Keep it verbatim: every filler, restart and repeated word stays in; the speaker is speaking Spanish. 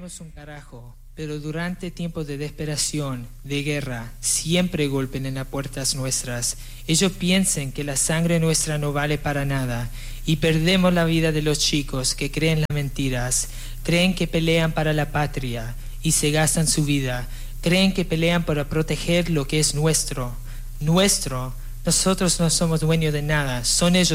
valemos un carajo, pero durante tiempos de desesperación, de guerra, siempre golpeen en las puertas nuestras. Ellos piensan que la sangre nuestra no vale para nada y perdemos la vida de los chicos que creen las mentiras, creen que pelean para la patria y se gastan su vida, creen que pelean para proteger lo que es nuestro. Nuestro, nosotros no somos dueños de nada, son ellos